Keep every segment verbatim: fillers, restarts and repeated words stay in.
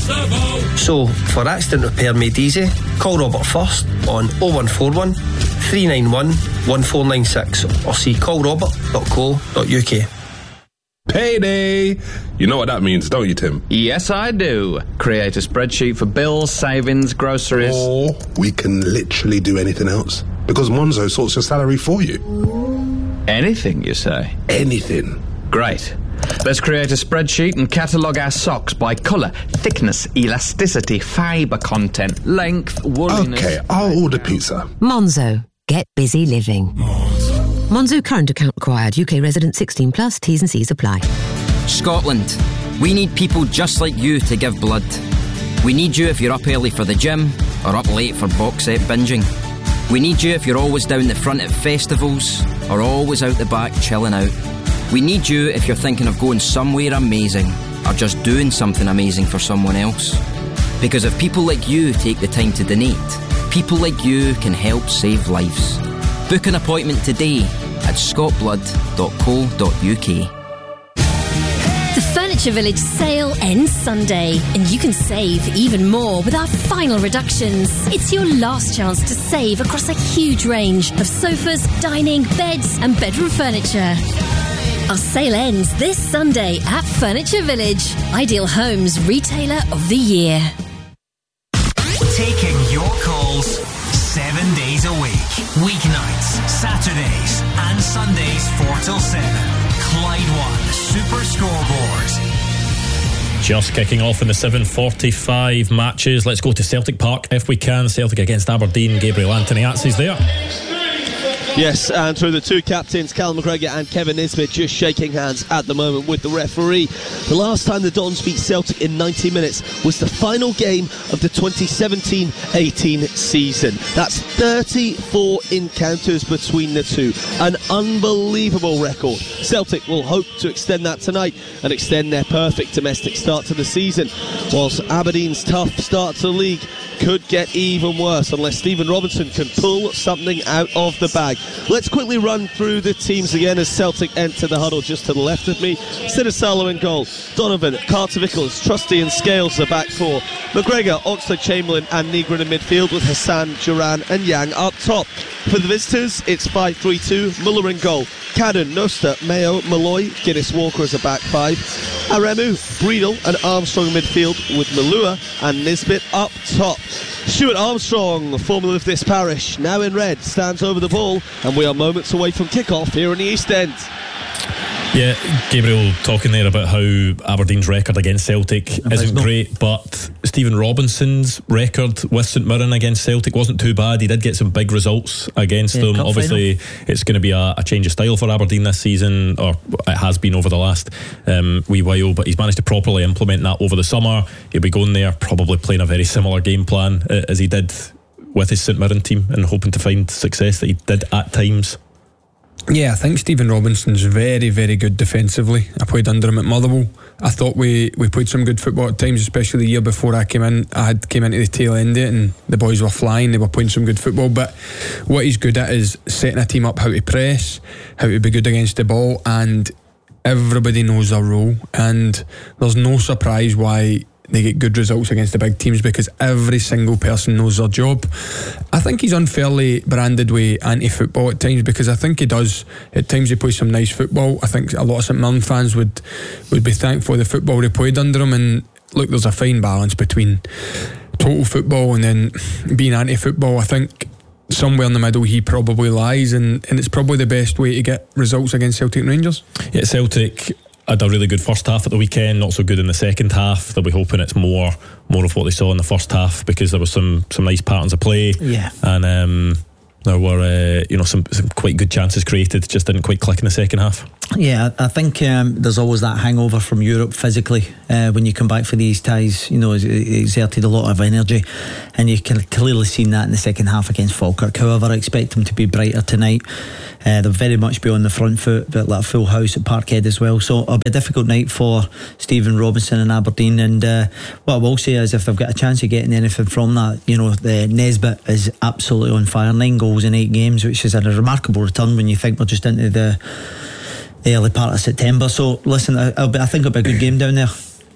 So, for accident repair made easy, call Robert first on oh one four one, three nine one, one four nine six or see call robert dot co dot uk. Payday! You know what that means, don't you, Tim? Yes, I do. Create a spreadsheet for bills, savings, groceries. Or we can literally do anything else, because Monzo sorts your salary for you. Anything, you say? Anything. Great. Let's create a spreadsheet and catalogue our socks by colour, thickness, elasticity, fibre content, length, wooliness... Okay, I'll order pizza. Monzo. Get busy living. Monzo. Monzo current account required. U K resident sixteen plus. T's and C's apply. Scotland. We need people just like you to give blood. We need you if you're up early for the gym or up late for box set binging. We need you if you're always down the front at festivals or always out the back chilling out. We need you if you're thinking of going somewhere amazing or just doing something amazing for someone else. Because if people like you take the time to donate, people like you can help save lives. Book an appointment today at scott blood dot co dot uk. The Furniture Village sale ends Sunday, and you can save even more with our final reductions. It's your last chance to save across a huge range of sofas, dining, beds and bedroom furniture. Our sale ends this Sunday at Furniture Village, Ideal Homes Retailer of the Year. Taking your calls seven days a week. Weeknights, Saturdays and Sundays four till seven. Clyde One Super Scoreboard. Just kicking off in the seven forty-five matches. Let's go to Celtic Park if we can. Celtic against Aberdeen. Gabriel Antoniazzi's there. Yes, and through the two captains, Cal McGregor and Kevin Nisbet, just shaking hands at the moment with the referee. The last time the Dons beat Celtic in ninety minutes was the final game of the twenty seventeen eighteen season. That's thirty-four encounters between the two. An unbelievable record. Celtic will hope to extend that tonight and extend their perfect domestic start to the season, whilst Aberdeen's tough start to the league could get even worse unless Stephen Robinson can pull something out of the bag. Let's quickly run through the teams again as Celtic enter the huddle just to the left of me. Sinisalo in goal, Donovan, Carter Vickers, Trusty and Scales the back four, McGregor, Oxlade, Chamberlain and Negrin in midfield with Hassan, Duran and Yang up top. For the visitors, it's five three two, Muller in goal, Cadden, Nosta, Mayo, Malloy, Guinness Walker as a back five, Aremu, Breedle and Armstrong in midfield with Malua and Nisbet up top. Stuart Armstrong, formerly of this parish, now in red, stands over the ball, and we are moments away from kick-off here in the East End. Yeah, Gabriel talking there about how Aberdeen's record against Celtic isn't great, but Stephen Robinson's record with St Mirren against Celtic wasn't too bad. He did get some big results against yeah, them. Obviously final. It's going to be a, a change of style for Aberdeen this season, or it has been over the last um, wee while, but he's managed to properly implement that over the summer. He'll be going there probably playing a very similar game plan uh, as he did with his St Mirren team, and hoping to find success that he did at times. Yeah, I think Stephen Robinson's very, very good defensively. I played under him at Motherwell. I thought we, we played some good football at times, especially the year before I came in. I had came into the tail end of it and the boys were flying, they were playing some good football. But what he's good at is setting a team up how to press, how to be good against the ball, and everybody knows their role. And there's no surprise why they get good results against the big teams, because every single person knows their job. I think he's unfairly branded with anti-football at times, because I think he does. At times he plays some nice football. I think a lot of St Mirren fans would would be thankful for the football they played under him. And look, there's a fine balance between total football and then being anti-football. I think somewhere in the middle he probably lies, and, and it's probably the best way to get results against Celtic and Rangers. Yeah, Celtic had a really good first half at the weekend, not so good in the second half. They'll be hoping it's more more of what they saw in the first half, because there was some some nice patterns of play. Yeah. And um, there were uh, you know some, some quite good chances created, just didn't quite click in the second half. Yeah, I think um, there's always that hangover from Europe physically uh, when you come back for these ties. You know, it exerted a lot of energy, and you can clearly seen that in the second half against Falkirk. However, I expect them to be brighter tonight. Uh, they'll very much be on the front foot, but like a full house at Parkhead as well. So it'll be a difficult night for Stephen Robinson and Aberdeen. And uh, what I will say is, if they've got a chance of getting anything from that, you know, the Nisbet is absolutely on fire. Nine goals in eight games, which is a remarkable return when you think we're just into the the early part of September. So listen, I'll be, I think it'll be a good game down there.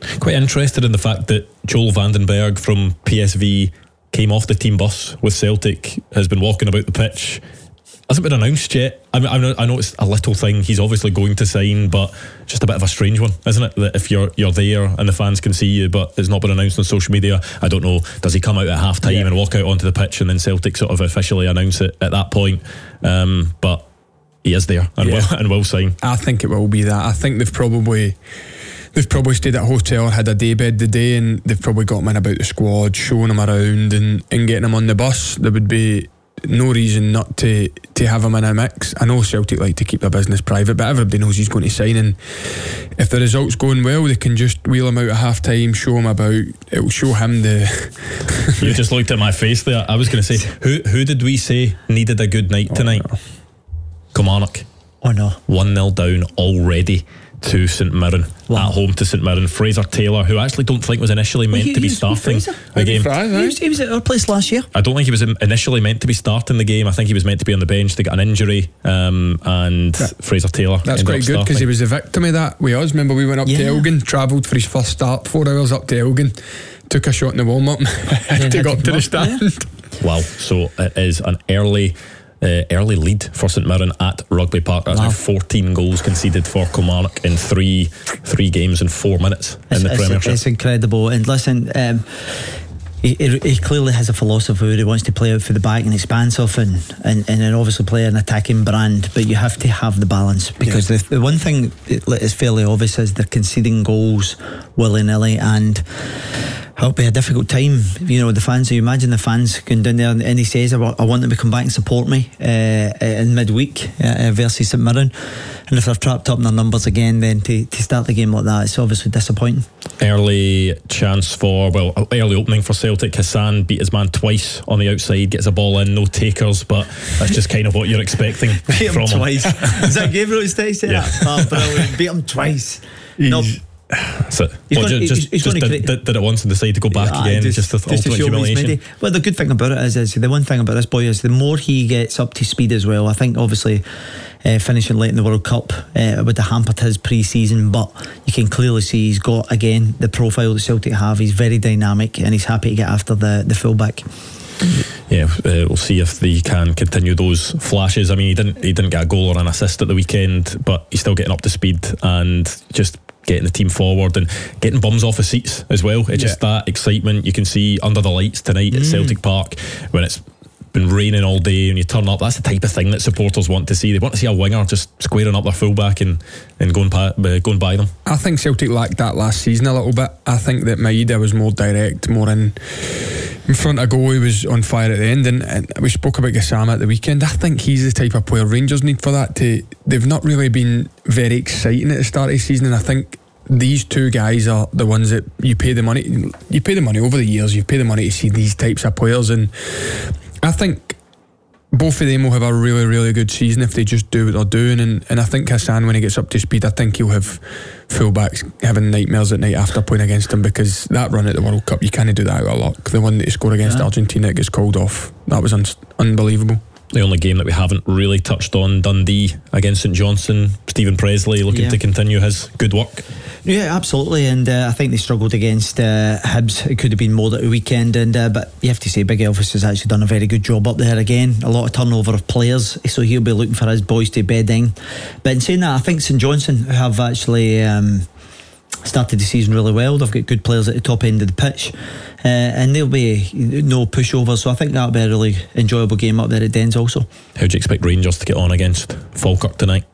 Quite interested in the fact that Joel Vandenberg from P S V came off the team bus with Celtic, has been walking about the pitch. Hasn't been announced yet. I mean, I know, I know it's a little thing he's obviously going to sign, but just a bit of a strange one, isn't it? That if you're you're there and the fans can see you, but it's not been announced on social media. I don't know, does he come out at half time yeah. and walk out onto the pitch and then Celtic sort of officially announce it at that point? Um, but he is there and, yeah. will, and will sign. I think it will be that. I think they've probably They've probably stayed at a hotel, had a daybed the day, and they've probably got him in about the squad, showing him around and, and getting him on the bus. There would be no reason not to to have him in a mix. I know Celtic like to keep their business private, but everybody knows he's going to sign, and if the result's going well, they can just wheel him out at half time, show him about. It'll show him the You just looked at my face there. I was going to say, who who did we say needed a good night tonight? Oh, no. Kilmarnock. Oh no. one nil down already to St Mirren. Wow. At home to St Mirren. Fraser Taylor, who I actually don't think was initially meant well, he, to be starting the game. He was, he was at our place last year. I don't think he was initially meant to be starting the game. I think he was meant to be on the bench. They got an injury, um, and that, Fraser Taylor. That's quite good because he was the victim of that with us. Remember, we went up yeah. to Elgin, travelled for his first start, four hours up to Elgin, took a shot in the warm up, to go up to the stand. Yeah. Wow, so it is an early. Uh, early lead for St Mirren at Rugby Park. That's wow. now fourteen goals conceded for Kilmarnock in three three games in four minutes it's, in the it's, Premiership. It's incredible. And listen, um, he, he clearly has a philosophy where he wants to play out for the back and expansive and, and, and then obviously play an attacking brand, but you have to have the balance because yeah. the, the one thing that is fairly obvious is they're conceding goals willy-nilly, and it'll be a difficult time, you know, the fans. So you imagine the fans going down there and he says, I want them to come back and support me uh, in midweek uh, versus St Mirren, and if they're trapped up in their numbers again, then to, to start the game like that, it's obviously disappointing. Early chance for, well, early opening for Celtic. Hassan beat his man twice on the outside, gets a ball in, no takers, but that's just kind of what you're expecting beat from him twice. Him. Is that Gabriel's text? Yeah. That? Oh, brilliant. Beat him twice. No. So, well, going, just he's, he's just did, did, did it once and decided to go back yeah, again, just, just, just to show humiliation. Well, the good thing about it is, is the one thing about this boy is the more he gets up to speed as well. I think obviously uh, finishing late in the World Cup uh, would have hampered his pre-season, but you can clearly see he's got again the profile that Celtic have. He's very dynamic and he's happy to get after the, the full-back. Yeah, uh, we'll see if they can continue those flashes. I mean, he didn't he didn't get a goal or an assist at the weekend, but he's still getting up to speed and just getting the team forward and getting bums off the seats as well. It's yeah. just that excitement you can see under the lights tonight mm. at Celtic Park when it's been raining all day and you turn up. That's the type of thing that supporters want to see. They want to see a winger just squaring up their fullback and, and going, by, uh, going by them. I think Celtic lacked that last season a little bit. I think that Maeda was more direct, more in in front of goal. He was on fire at the end, and, and we spoke about Gassama at the weekend. I think he's the type of player Rangers need for that. To they've not really been very exciting at the start of the season, and I think these two guys are the ones that you pay the money you pay the money over the years. You pay the money to see these types of players, and I think both of them will have a really really good season if they just do what they're doing. And, and I think Hassan, when he gets up to speed, I think he'll have fullbacks having nightmares at night after playing against him, because that run at the World Cup, you can't do that out of luck. The one that he scored against yeah. Argentina, it gets called off. That was un- unbelievable. The only game that we haven't really touched on, Dundee against St Johnstone. Stephen Presley looking yeah. to continue his good work. Yeah, absolutely, and uh, I think they struggled against uh, Hibs. It could have been more at the weekend, and uh, but you have to say Big Elvis has actually done a very good job up there again. A lot of turnover of players, so he'll be looking for his boys to bed in. But in saying that, I think St Johnstone have actually um, started the season really well. They've got good players at the top end of the pitch, uh, and there'll be no pushover, so I think that'll be a really enjoyable game up there at Dens also. How do you expect Rangers to get on against Falkirk tonight?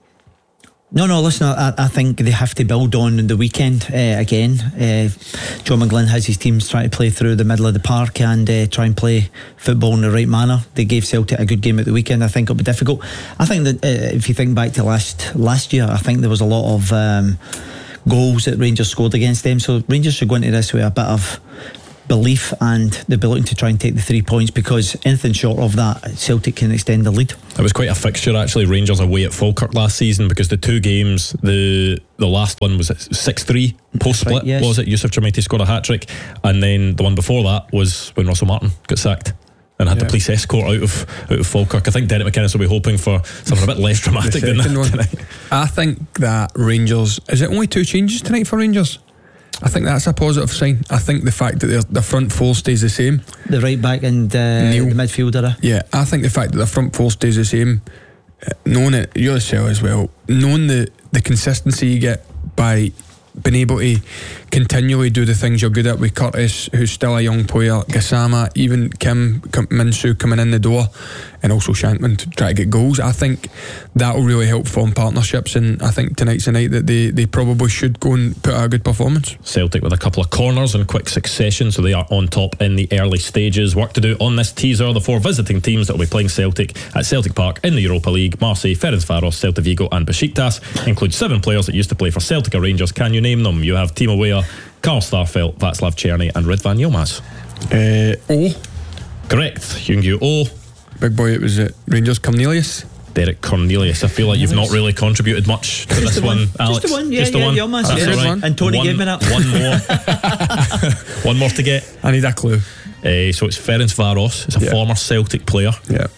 No, no, listen, I, I think they have to build on the weekend uh, again. Uh, John McGlynn has his teams trying to play through the middle of the park and uh, try and play football in the right manner. They gave Celtic a good game at the weekend. I think it'll be difficult. I think that uh, if you think back to last last year, I think there was a lot of um, goals that Rangers scored against them. So Rangers should go into this with a bit of belief and the ability to try and take the three points, because anything short of that, Celtic can extend the lead. It was quite a fixture actually, Rangers away at Falkirk last season, because the two games, the the last one was six three post split, right, yes. was it? Yusuf Jermaiti scored a hat-trick, and then the one before that was when Russell Martin got sacked and had yeah. the police escort out of out of Falkirk. I think Derek McInnes will be hoping for something a bit less dramatic than that one. tonight. I think that Rangers, is it only two changes tonight for Rangers? I think that's a positive sign. I think the fact that the front four stays the same. The right back and uh, Neil. the midfielder. Yeah, I think the fact that the front four stays the same, uh, knowing it, you're the as well, knowing the, the consistency you get by being able to continually do the things you're good at with Curtis, who's still a young player, Gassama, even Kim, Kim Minsu coming in the door, and also Shankman to try to get goals. I think that will really help form partnerships, and I think tonight's the night that they, they probably should go and put out a good performance. Celtic with a couple of corners in quick succession, so they are on top in the early stages. Work to do on this teaser. The four visiting teams that will be playing Celtic at Celtic Park in the Europa League: Marseille, Ferencvaros, Celta Vigo and Besiktas. Include seven players that used to play for Celtic or Rangers. Can you name them? You have Timo Weah, Carl Starfelt, Václav Černý and Ridvan Yilmaz. Uh, O. Correct. Hyungyu O. Big boy, it was at Rangers, Cornelius. Derek Cornelius. I feel like you've not really contributed much to Just this the one, one, Alex. Just the one, yeah, Just the yeah, one. Yilmaz. That's Yeah, all right. one. And Tony one, gave me that. One more. One more to get. I need a clue. Uh, so it's Ferencvaros. It's a Yeah. former Celtic player. Yeah.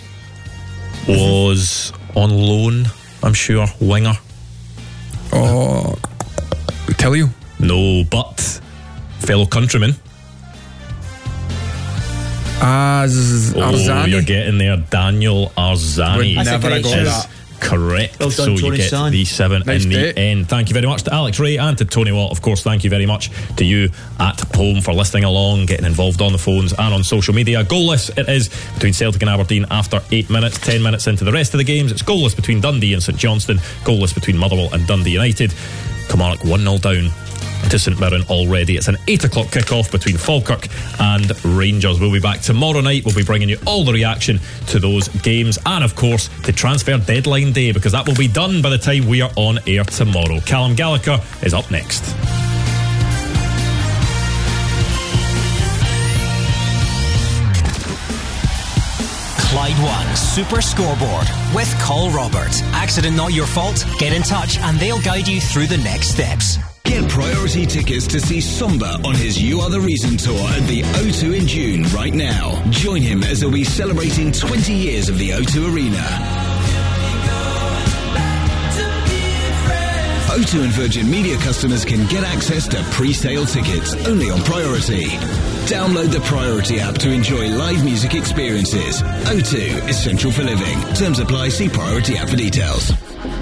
Was on loan, I'm sure. Winger. Oh, tell you. No, but fellow countryman. Az Oh, Arzani. you're getting there. Daniel Arzani. That's a Never great got shout. that. Correct. Well done, so you Tony get Son. the seven Nice in the day. end. Thank you very much to Alex Ray and to Tony Watt. Of course, thank you very much to you at home for listening along, getting involved on the phones and on social media. Goalless it is between Celtic and Aberdeen after eight minutes. Ten minutes into the rest of the games, it's goalless between Dundee and St Johnstone. Goalless between Motherwell and Dundee United. Kilmarnock one nil down to St Mirren already. It's an eight o'clock kick-off between Falkirk and Rangers. We'll be back tomorrow night. We'll be bringing you all the reaction to those games and, of course, the transfer deadline day, because that will be done by the time we are on air tomorrow. Callum Gallagher is up next. Clyde One Super Scoreboard with Call Robert. Accident not your fault? Get in touch and they'll guide you through the next steps. Get priority tickets to see Somba on his You Are The Reason tour at the O two in June right now. Join him as he'll be celebrating twenty years of the O two Arena. O two and Virgin Media customers can get access to pre-sale tickets only on Priority. Download the Priority app to enjoy live music experiences. O two, essential for living. Terms apply. See Priority app for details.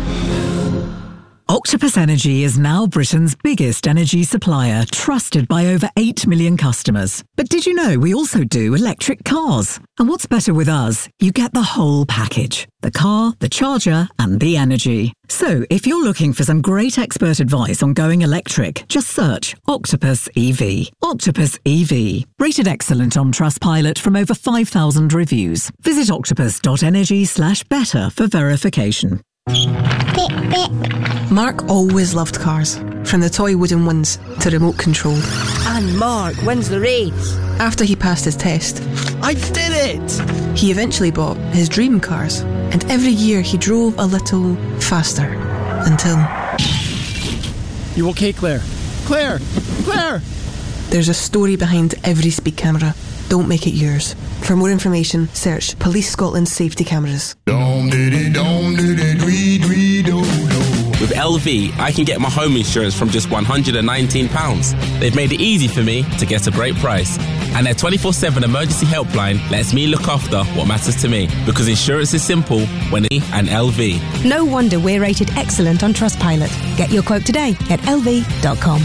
Octopus Energy is now Britain's biggest energy supplier, trusted by over eight million customers. But did you know we also do electric cars? And what's better with us? You get the whole package. The car, the charger, and the energy. So if you're looking for some great expert advice on going electric, just search Octopus E V. Octopus E V. Rated excellent on Trustpilot from over five thousand reviews. Visit octopus.energy slash better for verification. Mark always loved cars, from the toy wooden ones to remote controlled. And Mark wins the race. After he passed his test, I did it! He eventually bought his dream cars, and every year he drove a little faster until... You okay, Claire? Claire! Claire! There's a story behind every speed camera. Don't make it yours. For more information, search Police Scotland Safety Cameras. With L V, I can get my home insurance from just one hundred nineteen pounds. They've made it easy for me to get a great price. And their twenty-four seven emergency helpline lets me look after what matters to me. Because insurance is simple when it and L V. No wonder we're rated excellent on Trustpilot. Get your quote today at L V dot com.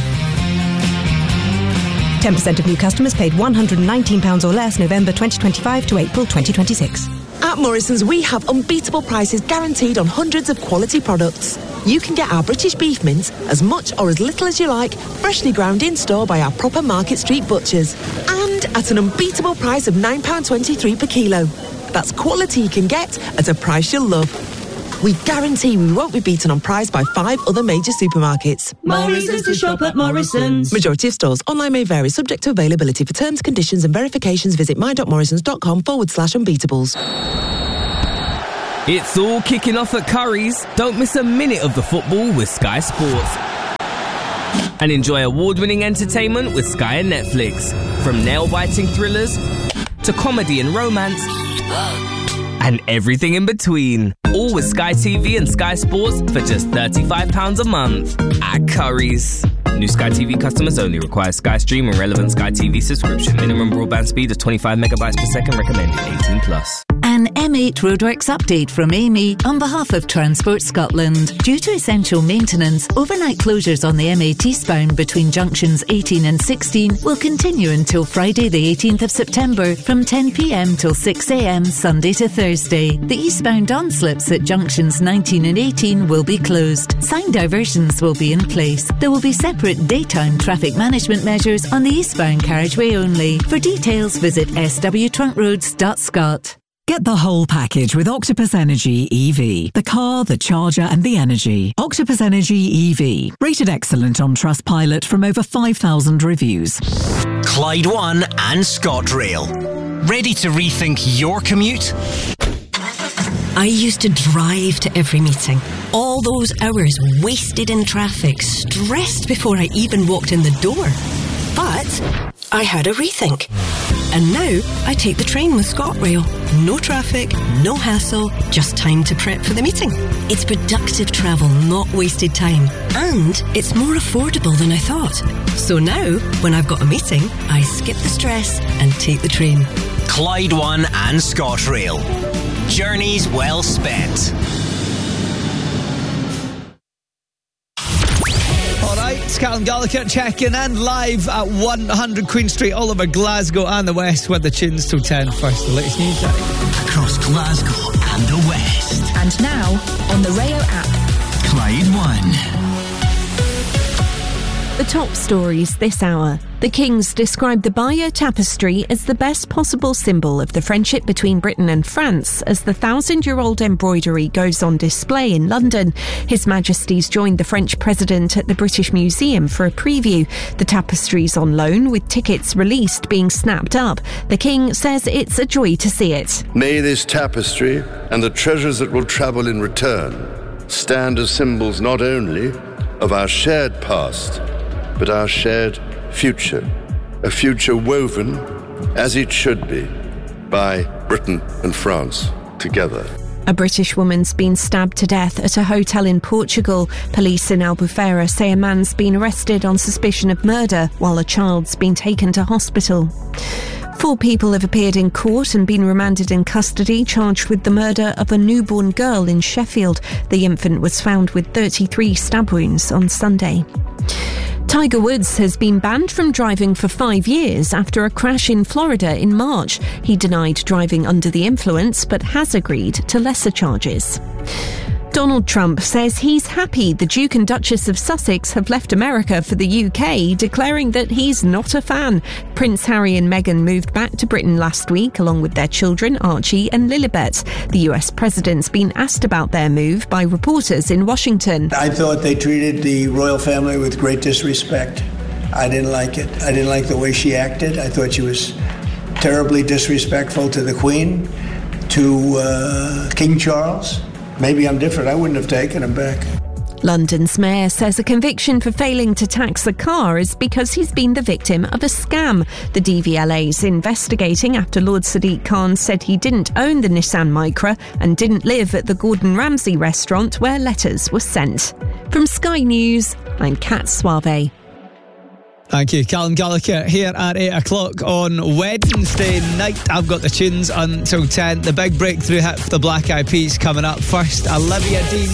ten percent of new customers paid one hundred nineteen pounds or less November twenty twenty-five to April twenty twenty-six. At Morrison's, we have unbeatable prices guaranteed on hundreds of quality products. You can get our British beef mince as much or as little as you like, freshly ground in store by our proper Market Street butchers. And at an unbeatable price of nine pounds twenty-three per kilo. That's quality you can get at a price you'll love. We guarantee we won't be beaten on price by five other major supermarkets. Morrison's to shop at Morrison's. Majority of stores. Online may vary, subject to availability. For terms, conditions and verifications, visit my.morrisons.com forward slash unbeatables. It's all kicking off at Curry's. Don't miss a minute of the football with Sky Sports. And enjoy award-winning entertainment with Sky and Netflix. From nail-biting thrillers to comedy and romance and everything in between. All with Sky T V and Sky Sports for just thirty-five pounds a month at Currys. New Sky T V customers only. Require Sky Stream and relevant Sky T V subscription. Minimum broadband speed of twenty-five megabytes per second. Recommended eighteen plus. An M eight Roadworks update from Amy on behalf of Transport Scotland. Due to essential maintenance, overnight closures on the M eight eastbound between junctions eighteen and sixteen will continue until Friday the eighteenth of September from ten p m till six a m Sunday to Thursday. The eastbound on-slips at junctions nineteen and eighteen will be closed. Sign diversions will be in place. There will be separate daytime traffic management measures on the eastbound carriageway only. For details, visit s w trunk roads dot scot. Get the whole package with Octopus Energy E V. The car, the charger and the energy. Octopus Energy E V. Rated excellent on Trustpilot from over five thousand reviews. Clyde One and ScotRail. Ready to rethink your commute? I used to drive to every meeting. All those hours wasted in traffic, stressed before I even walked in the door. But I had a rethink. And now I take the train with ScotRail. No traffic, no hassle, just time to prep for the meeting. It's productive travel, not wasted time. And it's more affordable than I thought. So now, when I've got a meeting, I skip the stress and take the train. Clyde One and ScotRail. Journeys well spent. It's Callum Gallagher checking in live at one hundred Queen Street, all over Glasgow and the West with the tunes till ten. First, the latest news, Daddy. Across Glasgow and the West. And now, on the Rayo app. Clyde One. The top stories this hour. The Kings described the Bayeux Tapestry as the best possible symbol of the friendship between Britain and France as the thousand-year-old embroidery goes on display in London. His Majesty's joined the French President at the British Museum for a preview. The tapestry's on loan, with tickets released being snapped up. The King says it's a joy to see it. May this tapestry and the treasures that will travel in return stand as symbols not only of our shared past, but our shared future, a future woven, as it should be, by Britain and France together. A British woman's been stabbed to death at a hotel in Portugal. Police in Albufeira say a man's been arrested on suspicion of murder, while a child's been taken to hospital. Four people have appeared in court and been remanded in custody, charged with the murder of a newborn girl in Sheffield. The infant was found with thirty-three stab wounds on Sunday. Tiger Woods has been banned from driving for five years after a crash in Florida in March. He denied driving under the influence, but has agreed to lesser charges. Donald Trump says he's happy the Duke and Duchess of Sussex have left America for the U K, declaring that he's not a fan. Prince Harry and Meghan moved back to Britain last week, along with their children Archie and Lilibet. The U S president's been asked about their move by reporters in Washington. I thought they treated the royal family with great disrespect. I didn't like it. I didn't like the way she acted. I thought she was terribly disrespectful to the Queen, to uh, King Charles. Maybe I'm different. I wouldn't have taken him back. London's mayor says a conviction for failing to tax a car is because he's been the victim of a scam. The D V L A's investigating after Lord Sadiq Khan said he didn't own the Nissan Micra and didn't live at the Gordon Ramsay restaurant where letters were sent. From Sky News, I'm Kat Suave. Thank you, Callum Gallagher, here at eight o'clock on Wednesday night. I've got the tunes until ten. The big breakthrough hit for the Black Eyed Peas coming up first. Olivia Dean.